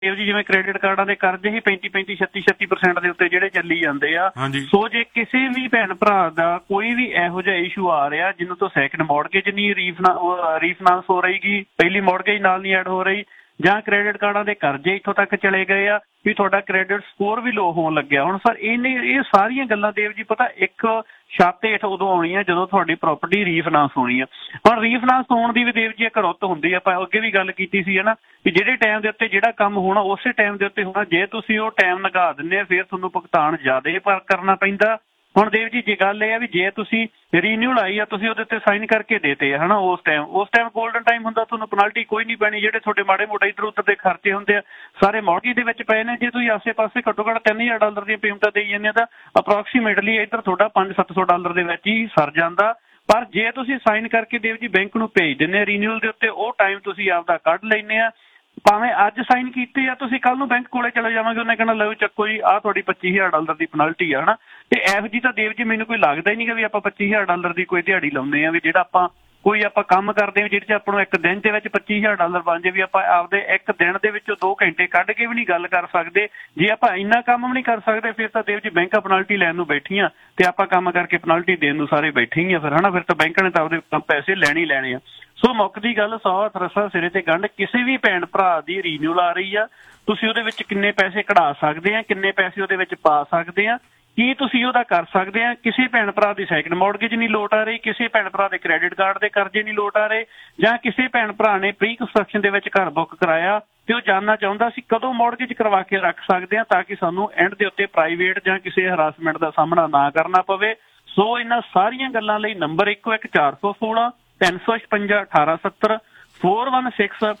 ਇਹੋ ਜਿਹੀ ਜਿਵੇਂ ਕ੍ਰੈਡਿਟ ਕਾਰਡਾਂ ਦੇ ਕਰਜ਼ੇ ਹੀ 35-36% ਦੇ ਉੱਤੇ ਜਿਹੜੇ ਚੱਲੀ ਜਾਂਦੇ ਆ। ਸੋ ਜੇ ਕਿਸੇ ਵੀ ਭੈਣ ਭਰਾ ਦਾ ਕੋਈ ਵੀ ਇਹੋ ਜਿਹਾ ਇਸ਼ੂ ਆ ਰਿਹਾ ਜਿਹਨੂੰ ਤੋਂ ਸੈਕਿੰਡ ਮੌਰਗੇਜ ਨਹੀਂ ਰੀਫਾਈਨਾਂਸ ਹੋ ਰਹੀਗੀ, ਪਹਿਲੀ ਮੌਰਗੇਜ ਨਾਲ ਨਹੀਂ ਐਡ ਹੋ ਰਹੀ, ਜਾਂ ਕ੍ਰੈਡਿਟ ਕਾਰਡਾਂ ਦੇ ਕਰਜ਼ੇ ਇੱਥੋਂ ਤੱਕ ਚਲੇ ਗਏ ਆ ਵੀ ਤੁਹਾਡਾ ਕ੍ਰੈਡਿਟ ਸਕੋਰ ਵੀ ਲੋ ਹੋਣ ਲੱਗਿਆ। ਹੁਣ ਸਰ ਇਹ ਸਾਰੀਆਂ ਗੱਲਾਂ ਦੇਵ ਜੀ ਪਤਾ ਇੱਕ ਛੱਤ ਹੇਠ ਉਦੋਂ ਆਉਣੀ ਆ ਜਦੋਂ ਤੁਹਾਡੀ ਪ੍ਰਾਪਰਟੀ ਰੀਫਾਈਨਾਂਸ ਹੋਣੀ ਆ। ਹੁਣ ਰੀਫਾਈਨਾਂਸ ਹੋਣ ਦੀ ਵੀ ਦੇਵ ਜੀ ਇੱਕ ਰੁੱਤ ਹੁੰਦੀ ਆ, ਆਪਾਂ ਅੱਗੇ ਵੀ ਗੱਲ ਕੀਤੀ ਸੀ ਹੈ ਨਾ ਵੀ ਜਿਹੜੇ ਟਾਈਮ ਦੇ ਉੱਤੇ ਜਿਹੜਾ ਕੰਮ ਹੋਣਾ ਉਸੇ ਟਾਈਮ ਦੇ ਉੱਤੇ ਹੋਣਾ। ਜੇ ਤੁਸੀਂ ਉਹ ਟਾਈਮ ਲਗਾ ਦਿੰਦੇ ਆ ਫਿਰ ਤੁਹਾਨੂੰ ਭੁਗਤਾਨ ਜ਼ਿਆਦਾ ਕਰਨਾ ਪੈਂਦਾ। ਹੁਣ ਦੇਵ ਜੀ ਜੇ ਗੱਲ ਇਹ ਆ ਵੀ ਜੇ ਤੁਸੀਂ ਰੀਨਿਊਲ ਆਈ ਆ ਤੁਸੀਂ ਉਹਦੇ ਉੱਤੇ ਸਾਈਨ ਕਰਕੇ ਦੇਤੇ ਹੈ ਨਾ, ਉਸ ਟਾਈਮ ਗੋਲਡਨ ਟਾਈਮ ਹੁੰਦਾ, ਤੁਹਾਨੂੰ ਪੈਨਲਟੀ ਕੋਈ ਨਹੀਂ ਪੈਣੀ। ਜਿਹੜੇ ਤੁਹਾਡੇ ਮਾੜੇ ਮੋਟੇ ਇੱਧਰ ਉੱਧਰ ਦੇ ਖਰਚੇ ਹੁੰਦੇ ਆ ਸਾਰੇ ਮੌਰਗੇਜ ਦੇ ਵਿੱਚ ਪਏ ਨੇ। ਜੇ ਤੁਸੀਂ ਆਸੇ ਪਾਸੇ ਘੱਟੋ ਘੱਟ $3000 ਦੀਆਂ ਪੇਮੈਂਟਾਂ ਦੇਈ ਜਾਂਦੇ ਆ ਤਾਂ ਅਪਰੋਕਸੀਮੇਟਲੀ ਇੱਧਰ ਤੁਹਾਡਾ $500-700 ਦੇ ਵਿੱਚ ਹੀ ਸਰ ਜਾਂਦਾ। ਪਰ ਜੇ ਤੁਸੀਂ ਸਾਈਨ ਕਰਕੇ ਦੇਵ ਜੀ ਬੈਂਕ ਨੂੰ ਭੇਜ ਦਿੰਦੇ ਆ ਰੀਨਿਊਲ ਦੇ ਉੱਤੇ, ਉਹ ਟਾਈਮ ਤੁਸੀਂ ਆਪਦਾ ਕੱਢ ਲੈਂਦੇ ਆ। ਭਾਵੇਂ ਅੱਜ ਸਾਈਨ ਕੀਤੇ ਆ ਤੁਸੀਂ ਕੱਲ ਨੂੰ ਬੈਂਕ ਕੋਲੇ ਚਲੇ ਜਾਵਾਂਗੇ, ਉਹਨੇ ਕਹਿਣਾ ਲਓ ਚੱਕੋ ਜੀ ਆਹ ਤੁਹਾਡੀ $25000 ਦੀ ਪੈਨਲਟੀ ਆ ਹੈ ਨਾ। ਤੇ ਇਹੋ ਜਿਹੀ ਤਾਂ ਦੇਵ ਜੀ ਮੈਨੂੰ ਕੋਈ ਲੱਗਦਾ ਹੀ ਨਹੀਂ ਕਿ ਵੀ ਆਪਾਂ $25000 ਦੀ ਕੋਈ ਦਿਹਾੜੀ ਲਾਉਂਦੇ ਆ ਵੀ ਜਿਹੜਾ ਆਪਾਂ ਕੰਮ ਕਰਦੇ ਹਾਂ ਜਿਹਦੇ 'ਚ ਆਪਾਂ ਨੂੰ ਇੱਕ ਦਿਨ ਦੇ ਵਿੱਚ $25000 ਬਣ ਜੇ, ਵੀ ਆਪਾਂ ਆਪਦੇ ਇੱਕ ਦਿਨ ਦੇ ਵਿੱਚੋਂ 2 ਘੰਟੇ ਕੱਢ ਕੇ ਵੀ ਨਹੀਂ ਗੱਲ ਕਰ ਸਕਦੇ। ਜੇ ਆਪਾਂ ਇੰਨਾ ਕੰਮ ਵੀ ਨਹੀਂ ਕਰ ਸਕਦੇ ਫਿਰ ਤਾਂ ਦੇਵ ਜੀ ਬੈਂਕਾਂ ਪੈਨਲਟੀ ਲੈਣ ਨੂੰ ਬੈਠੀਆਂ ਤੇ ਆਪਾਂ ਕੰਮ ਕਰਕੇ ਪੈਨਲਟੀ ਦੇਣ ਨੂੰ ਸਾਰੇ ਬੈਠੇ ਹੀ ਆ ਫਿਰ ਹੈ ਨਾ। ਫਿਰ ਤਾਂ ਬੈਂਕਾਂ ਨੇ ਤਾਂ ਆਪਦੇ ਪੈਸੇ ਲੈਣੇ ਹੀ ਲੈਣੇ ਆ। ਸੋ ਮੁੱਕਦੀ ਗੱਲ 100 ਰੱਸਾ ਸਿਰੇ ਤੇ ਗੰਢ। ਕਿਸੇ ਵੀ ਭੈਣ ਭਰਾ ਦੀ ਰੀਨਿਊਲ ਆ ਰਹੀ ਆ, ਤੁਸੀਂ ਉਹਦੇ ਵਿੱਚ ਕਿੰਨੇ ਪੈਸੇ ਕਢਾ ਸਕਦੇ ਆ, ਕਿੰਨੇ ਪੈਸੇ ਉਹਦੇ ਵਿੱਚ ਪਾ ਸਕਦੇ ਆ, ਕੀ ਤੁਸੀਂ ਉਹਦਾ ਕਰ ਸਕਦੇ ਆ। ਕਿਸੇ ਭੈਣ ਭਰਾ ਦੀ ਸੈਕਿੰਡ ਮੌਰਗੇਜ ਨਹੀਂ ਲੋਟ ਆ ਰਹੀ, ਕਿਸੇ ਭੈਣ ਭਰਾ ਦੇ ਕ੍ਰੈਡਿਟ ਕਾਰਡ ਦੇ ਕਰਜ਼ੇ ਨਹੀਂ ਲੋਟ ਆ ਰਹੇ, ਜਾਂ ਕਿਸੇ ਭੈਣ ਭਰਾ ਨੇ ਪ੍ਰੀ ਕੰਸਟਰਕਸ਼ਨ ਦੇ ਵਿੱਚ ਘਰ ਬੁੱਕ ਕਰਾਇਆ ਤੇ ਉਹ ਜਾਣਨਾ ਚਾਹੁੰਦਾ ਸੀ ਕਦੋਂ ਮੌਰਗੇਜ ਕਰਵਾ ਕੇ ਰੱਖ ਸਕਦੇ ਆ ਤਾਂ ਕਿ ਸਾਨੂੰ ਐਂਡ ਦੇ ਉੱਤੇ ਪ੍ਰਾਈਵੇਟ ਜਾਂ ਕਿਸੇ ਹਰਾਸਮੈਂਟ ਦਾ ਸਾਹਮਣਾ ਨਾ ਕਰਨਾ ਪਵੇ। ਸੋ ਇਹਨਾਂ ਸਾਰੀਆਂ ਗੱਲਾਂ ਲਈ ਨੰਬਰ 11416 356 1870 416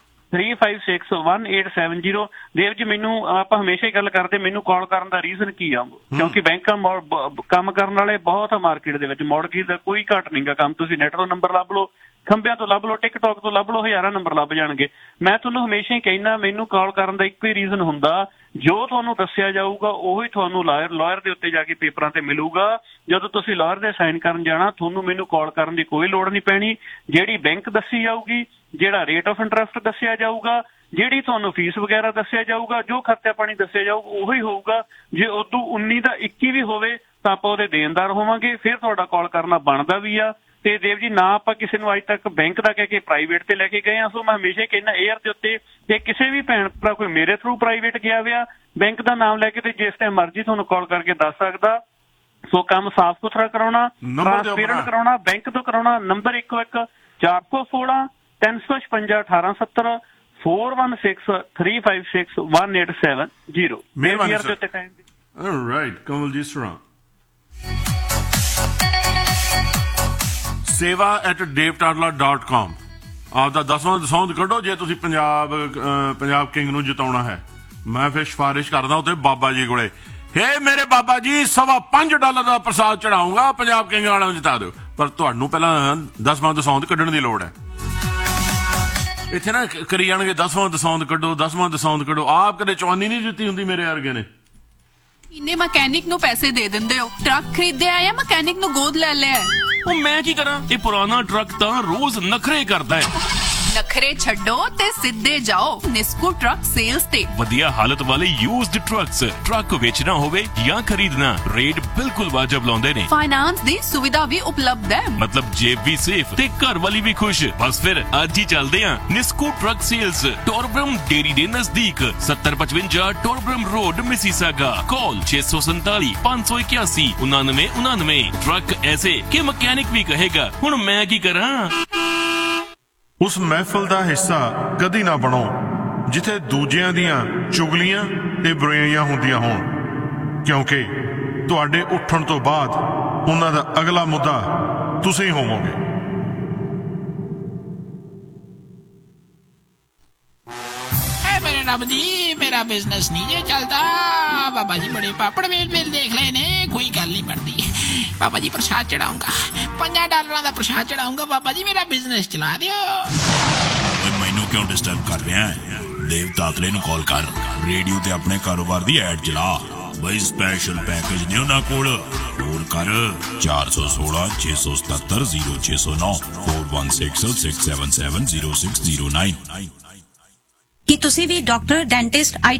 3561870। ਦੇਵ ਜੀ ਮੈਨੂੰ ਆਪਾਂ ਹਮੇਸ਼ਾ ਹੀ ਗੱਲ ਕਰਦੇ, ਮੈਨੂੰ ਕਾਲ ਕਰਨ ਦਾ ਰੀਜ਼ਨ ਕੀ ਆ ਕਿਉਂਕਿ ਬੈਂਕਾਂ ਕੰਮ ਕਰਨ ਵਾਲੇ ਬਹੁਤ ਆ ਮਾਰਕੀਟ ਦੇ ਵਿੱਚ, ਮੌਰਗੇਜ ਦਾ ਕੋਈ ਘੱਟ ਨਹੀਂਗਾ ਕੰਮ। ਤੁਸੀਂ ਨੈਟ ਤੋਂ ਨੰਬਰ ਲੱਭ ਲਓ, ਖੰਭਿਆਂ ਤੋਂ ਲੱਭ ਲਓ, ਟਿਕਟੋਕ ਤੋਂ ਲੱਭ ਲਓ, ਹਜ਼ਾਰਾਂ ਨੰਬਰ ਲੱਭ ਜਾਣਗੇ। ਮੈਂ ਤੁਹਾਨੂੰ ਹਮੇਸ਼ਾ ਹੀ ਕਹਿਣਾ ਮੈਨੂੰ ਕਾਲ ਕਰਨ ਦਾ ਇੱਕੋ ਹੀ ਰੀਜ਼ਨ ਹੁੰਦਾ, ਜੋ ਤੁਹਾਨੂੰ ਦੱਸਿਆ ਜਾਊਗਾ ਉਹੀ ਤੁਹਾਨੂੰ ਲਾਇਰ ਦੇ ਉੱਤੇ ਜਾ ਕੇ ਪੇਪਰਾਂ ਤੇ ਮਿਲੂਗਾ। ਜਦੋਂ ਤੁਸੀਂ ਲਾਇਰ ਦੇ ਸਾਈਨ ਕਰਨ ਜਾਣਾ ਤੁਹਾਨੂੰ ਮੈਨੂੰ ਕਾਲ ਕਰਨ ਦੀ ਕੋਈ ਲੋੜ ਨਹੀਂ ਪੈਣੀ। ਜਿਹੜੀ ਬੈਂਕ ਦੱਸੀ ਜਾਊਗੀ, ਜਿਹੜਾ ਰੇਟ ਆਫ ਇੰਟਰਸਟ ਦੱਸਿਆ ਜਾਊਗਾ, ਜਿਹੜੀ ਤੁਹਾਨੂੰ ਫੀਸ ਵਗੈਰਾ ਦੱਸਿਆ ਜਾਊਗਾ, ਜੋ ਖਰਚਾ ਪਾਣੀ ਦੱਸਿਆ ਜਾਊਗਾ ਉਹੀ ਹੋਊਗਾ। ਜੇ ਉਦੋਂ 19 ਦਾ 21 ਵੀ ਹੋਵੇ ਤਾਂ ਆਪਾਂ ਉਹਦੇ ਦੇਣਦਾਰ ਹੋਵਾਂਗੇ, ਫਿਰ ਤੁਹਾਡਾ ਕਾਲ ਕਰਨਾ ਬਣਦਾ ਵੀ ਆ। ਤੇ ਦੇਵ ਜੀ ਨਾ ਆਪਾਂ ਕਿਸੇ ਨੂੰ ਅੱਜ ਤੱਕ ਬੈਂਕ ਦਾ ਕਹਿ ਕੇ ਪ੍ਰਾਈਵੇਟ ਤੇ ਲੈ ਕੇ ਗਏ ਆ। ਸੋ ਮੈਂ ਹਮੇਸ਼ਾ ਕਹਿੰਦਾ 에ਅਰ ਦੇ ਉੱਤੇ ਤੇ ਕਿਸੇ ਵੀ ਭੈਣ ਭਰਾ ਕੋਈ ਮੇਰੇ ਥਰੂ ਪ੍ਰਾਈਵੇਟ ਗਿਆ ਵਿਆ ਬੈਂਕ ਦਾ ਨਾਮ ਲੈ ਕੇ ਤੇ ਜਿਸ ਟਾਈਮ ਮਰਜ਼ੀ ਤੁਹਾਨੂੰ ਕਾਲ ਕਰਕੇ ਦੱਸ ਸਕਦਾ। ਸੋ ਕੰਮ ਸਾਫ਼ ਸੁਥਰਾ ਕਰਾਉਣਾ, ਟ੍ਰਾਂਸਪੇਰੈਂਟ ਕਰਾਉਣਾ, ਬੈਂਕ ਤੋਂ ਕਰਾਉਣਾ। ਨੰਬਰ 11416 356 1870 416 356 1870। ਰਾਈਟ ਕਮਲਜੀਤ ਸਰਾਂ seva@devtadla.com ਆਪਦਾ 10ਵਾਂ ਦਸੌਂਦ ਕੱਢੋ ਜੇ ਤੁਸੀਂ ਪੰਜਾਬ ਕਿੰਗ ਨੂੰ ਜਿਤਾਉਣਾ ਹੈ। ਮੈਂ ਫਿਰ ਸਿਫਾਰਿਸ਼ ਕਰਦਾ ਉੱਥੇ ਬਾਬਾ ਜੀ ਕੋਲੇ, ਹੇ ਮੇਰੇ ਬਾਬਾ ਜੀ $5.25 ਦਾ ਪ੍ਰਸਾਦ ਚੜਾਉਂਗਾ, ਪੰਜਾਬ ਕਿੰਗ ਵਾਲਿਆਂ ਨੂੰ ਜਿਤਾ ਦਿਓ। ਪਰ ਤੁਹਾਨੂੰ ਪਹਿਲਾਂ 10ਵਾਂ ਦਸੌਂਦ ਕੱਢਣ ਦੀ ਲੋੜ ਹੈ। ਇੱਥੇ ਨਾ ਕਰੀ ਜਾਣਗੇ 10ਵਾਂ ਦਸੌਂਦ ਕੱਢੋ, 10ਵਾਂ ਦਸੌਂਦ ਕੱਢੋ। ਆਪ ਕਦੇ ਚਵਾਨੀ ਨਹੀਂ ਜਿੱਤੀ ਹੁੰਦੀ ਮੇਰੇ ਵਰਗੇ ਨੇ। ਇੰਨੇ ਮਕੈਨਿਕ ਨੂੰ ਪੈਸੇ ਦੇ ਦਿੰਦੇ ਹੋ, ਟਰੱਕ ਖਰੀਦਿਆ ਜਾਂ ਮਕੈਨਿਕ ਨੂੰ ਗੋਦ ਲੈ ਲਿਆ। ਉਹ ਮੈਂ ਕੀ ਕਰਾਂ, ਇਹ ਪੁਰਾਣਾ ਟਰੱਕ ਤਾਂ ਰੋਜ਼ ਨਖਰੇ ਕਰਦਾ ਹੈ। ਨਖਰੇ ਛੱਡੋ ਤੇ ਸਿੱਧੇ ਜਾਓ ਨਿਸਕੂ ਟਰੱਕ ਸੇਲਸ ਤੇ। ਵਧੀਆ ਹਾਲਤ ਵਾਲੇ ਯੂਜ਼ਡ ਟਰੱਕਸ, ਟਰੱਕ ਵੇਚਣਾ ਹੋਵੇ ਜਾਂ ਖਰੀਦਣਾ, ਰੇਟ ਬਿਲਕੁਲ ਵਾਜਬ ਲਾਉਂਦੇ ਨੇ। ਫਾਈਨਾਂਸ ਦੀ ਸੁਵਿਧਾ ਵੀ ਉਪਲਬਧ ਹੈ, ਮਤਲਬ ਜੇਬ ਵੀ ਸੇਫ ਤੇ ਘਰ ਵਾਲੀ ਵੀ ਖੁਸ਼। ਬਸ ਫਿਰ ਅੱਜ ਹੀ ਚੱਲਦੇ ਆਂ ਨਿਸਕੂ ਟਰੱਕ ਸੇਲਸ, ਟੋਰਬਰਮ ਡੇਰੀ ਦੇ ਨਜ਼ਦੀਕ, 7055 ਟੋਰਬਰਮ ਰੋਡ, ਮਿਸੀਸਾਗਾ। ਕਾਲ 647 581 9999। ਟਰੱਕ ਐਸੇ ਕਿ ਮਕੈਨਿਕ ਵੀ ਕਹੇਗਾ ਹੁਣ ਮੈਂ ਕੀ ਕਰਾਂ। ਉਸ ਮਹਿਫਲ ਦਾ ਹਿੱਸਾ ਕਦੀ ਨਾ ਬਣੋ ਜਿੱਥੇ ਦੂਜਿਆਂ ਦੀਆਂ ਚੁਗਲੀਆਂ ਤੇ ਬੁਰਾਈਆਂ ਹੁੰਦੀਆਂ ਹੋਣ, ਕਿਉਂਕਿ ਤੁਹਾਡੇ ਉੱਠਣ ਤੋਂ ਬਾਅਦ ਉਹਨਾਂ ਦਾ ਅਗਲਾ ਮੁੱਦਾ ਤੁਸੀਂ ਹੋਵੋਗੇ। मेरे रब जी मेरा बिजनेस नहीं जे चलता। बाबा जी बड़े पापड़ मेल देख ले ने, कोई गल नहीं बनती। बाबा जी प्रसाद चढ़ाऊंगा, $5 का प्रसाद चढ़ाऊंगा। बाबा जी मेरा बिजनेस चला दियो। मैनू क्यों डिस्टर्ब कर रहे हैं? देव तातले नूं कॉल कर, रेडियो ते अपने कारोबार दी एड चला बई। स्पेशल पैकेज ने उन्हां कोल, फोन कर 416 677 0609 416 677 0609। ਤੁਸੀਂ ਵੀ ਡਾਕਟਰ, ਡੈਂਟਿਸਟ,